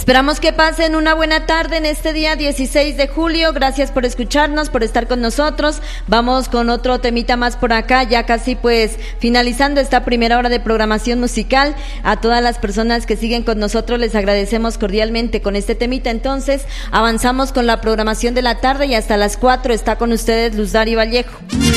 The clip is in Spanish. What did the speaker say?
Esperamos que pasen una buena tarde en este día 16 de julio. Gracias por escucharnos, por estar con nosotros. Vamos con otro temita más por acá, ya casi pues finalizando esta primera hora de programación musical. A todas las personas que siguen con nosotros les agradecemos cordialmente con este temita. Entonces avanzamos con la programación de la tarde y hasta las 4 está con ustedes Luz Dari Vallejo.